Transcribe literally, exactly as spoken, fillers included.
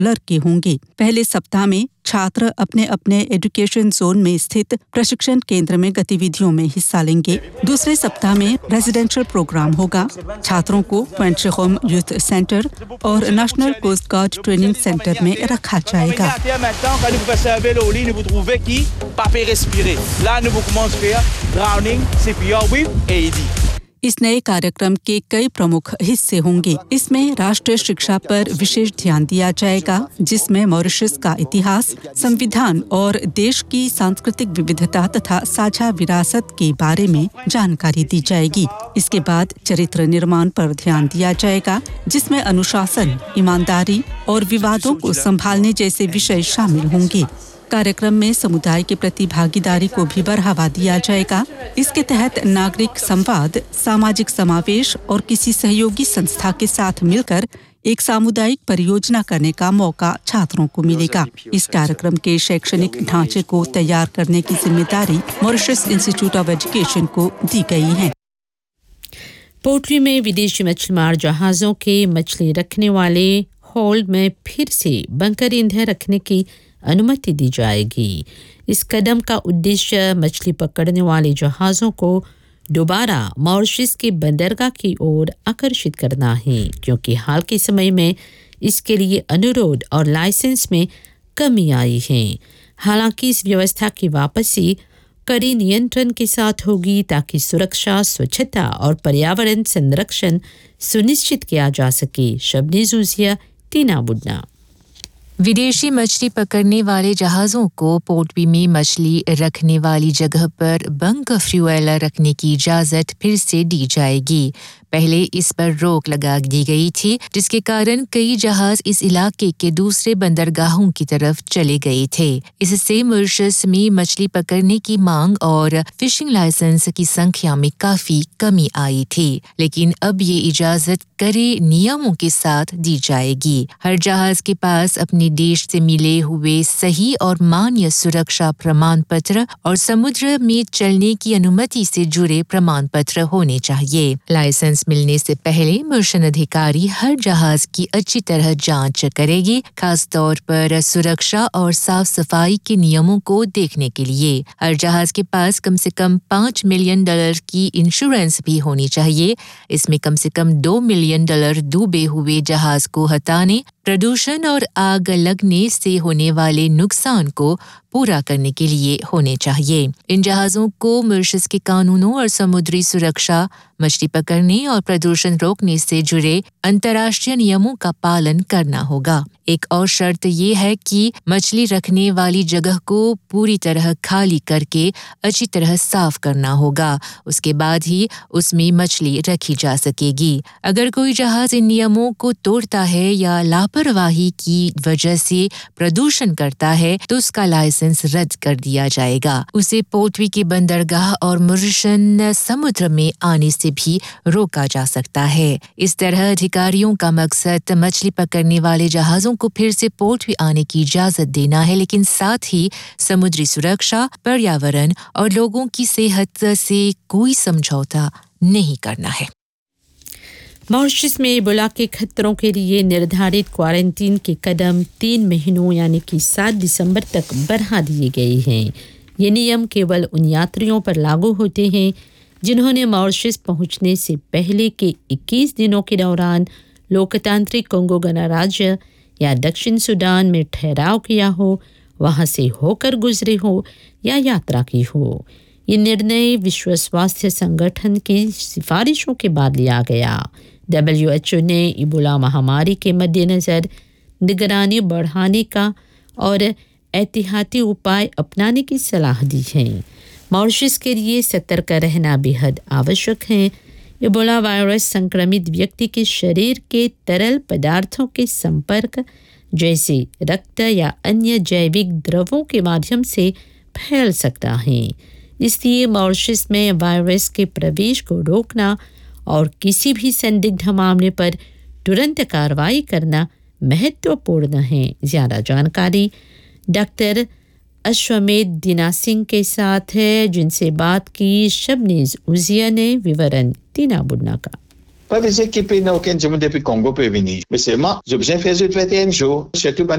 लड़के होंगे। पहले सप्ताह में छात्र अपने अपने एजुकेशन जोन में स्थित प्रशिक्षण केंद्र में गतिविधियों में हिस्सा लेंगे। दूसरे सप्ताह में रेजिडेंशियल प्रोग्राम होगा। छात्रों को पॉइंट शेखोम यूथ सेंटर और national coast guard training centre में रखा जाएगा। इस नए कार्यक्रम के कई प्रमुख हिस्से होंगे। इसमें राष्ट्रीय शिक्षा पर विशेष ध्यान दिया जाएगा, जिसमें मॉरिशस का इतिहास, संविधान और देश की सांस्कृतिक विविधता तथा साझा विरासत के बारे में जानकारी दी जाएगी। इसके बाद चरित्र निर्माण पर ध्यान दिया जाएगा, जिसमें अनुशासन, ईमानदारी और विवादों को संभालने जैसे विषय शामिल होंगे। कार्यक्रम में समुदाय के प्रति भागीदारी को भी बढ़ावा दिया जाएगा। इसके तहत नागरिक संवाद, सामाजिक समावेश और किसी सहयोगी संस्था के साथ मिलकर एक सामुदायिक परियोजना करने का मौका छात्रों को मिलेगा। इस कार्यक्रम के शैक्षणिक ढांचे को तैयार करने की जिम्मेदारी मॉरिशस इंस्टीट्यूट ऑफ एजुकेशन को दी गई है। पोर्ट्री में विदेशी मछलीमार जहाज़ों के मछली रखने वाले होल्ड में फिर से बंकर ईंधन रखने की अनुमति दी जाएगी। इस कदम का उद्देश्य मछली पकड़ने वाले जहाज़ों को दोबारा मॉरिशस के बंदरगाह की ओर आकर्षित करना है, क्योंकि हाल के समय में इसके लिए अनुरोध और लाइसेंस में कमी आई है। हालांकि इस व्यवस्था की वापसी कड़ी नियंत्रण के साथ होगी, ताकि सुरक्षा, स्वच्छता और पर्यावरण संरक्षण सुनिश्चित किया जा सके। शबनी जूजिया, टीना बुड्ना। विदेशी मछली पकड़ने वाले जहाज़ों को पोर्टवी में मछली रखने वाली जगह पर बंकर फ्यूल रखने की इजाज़त फिर से दी जाएगी। पहले इस पर रोक लगा दी गई थी, जिसके कारण कई जहाज इस इलाके के दूसरे बंदरगाहों की तरफ चले गए थे। इससे मॉरिशस में मछली पकड़ने की मांग और फिशिंग लाइसेंस की संख्या में काफी कमी आई थी, लेकिन अब ये इजाज़त कड़े नियमों के साथ दी जाएगी। हर जहाज के पास अपने देश से मिले हुए सही और मान्य सुरक्षा प्रमाण पत्र और समुद्र में चलने की अनुमति से जुड़े प्रमाण पत्र होने चाहिए। लाइसेंस मिलने से पहले मॉरिशन अधिकारी हर जहाज की अच्छी तरह जांच करेगी, खास तौर पर सुरक्षा और साफ सफाई के नियमों को देखने के लिए। हर जहाज के पास कम से कम पाँच मिलियन डॉलर की इंश्योरेंस भी होनी चाहिए। इसमें कम से कम दो मिलियन डॉलर डूबे हुए जहाज को हटाने, प्रदूषण और आग लगने से होने वाले नुकसान को पूरा करने के लिए होने चाहिए। इन जहाज़ों को मॉरिशस के कानूनों और समुद्री सुरक्षा, मछली पकड़ने और प्रदूषण रोकने से जुड़े अंतर्राष्ट्रीय नियमों का पालन करना होगा। एक और शर्त ये है कि मछली रखने वाली जगह को पूरी तरह खाली करके अच्छी तरह साफ करना होगा। उसके बाद ही उसमें मछली रखी जा सकेगी। अगर कोई जहाज इन नियमों को तोड़ता है या लापरवाही की वजह से प्रदूषण करता है, तो उसका लाइसेंस रद्द कर दिया जाएगा। उसे पोर्टवी के बंदरगाह और मॉरिशन समुद्र में आने से भी रोका जा सकता है। इस तरह अधिकारियों का मकसद मछली पकड़ने वाले जहाजों को फिर से पोर्टवी आने की इजाजत देना है, लेकिन साथ ही समुद्री सुरक्षा, पर्यावरण और लोगों की सेहत से कोई समझौता नहीं करना है। मॉरिशस में इबोला के खतरों के लिए निर्धारित क्वारंटीन के कदम तीन महीनों यानी कि सात दिसंबर तक बढ़ा दिए गए हैं। ये नियम केवल उन यात्रियों पर लागू होते हैं जिन्होंने मॉरिशस पहुंचने से पहले के इक्कीस दिनों के दौरान लोकतांत्रिक कोंगो गणराज्य या दक्षिण सूडान में ठहराव किया हो, वहां से होकर गुजरे हो या यात्रा की हो। ये निर्णय विश्व स्वास्थ्य संगठन की सिफारिशों के बाद लिया गया। डब्ल्यू एच ओ ने इबोला महामारी के मद्देनज़र निगरानी बढ़ाने का और एहतियाती उपाय अपनाने की सलाह दी है। मॉरिशस के लिए सतर्क रहना बेहद आवश्यक है। इबोला वायरस संक्रमित व्यक्ति के शरीर के तरल पदार्थों के संपर्क जैसे रक्त या अन्य जैविक द्रवों के माध्यम से फैल सकता है। इसलिए मॉरिशस में वायरस के प्रवेश को रोकना और किसी भी संदिग्ध मामले पर तुरंत कार्रवाई करना महत्वपूर्ण है। ज़्यादा जानकारी डॉक्टर अश्वमेध दिना सिंह के साथ है, जिनसे बात की शबनीज उजिया ने। विवरण टीना बुड्ना का। Pas dizer que não quer dizer que Congo peut venir. Mais c'est moi, j'ai besoin de faire vinte et un jours, surtout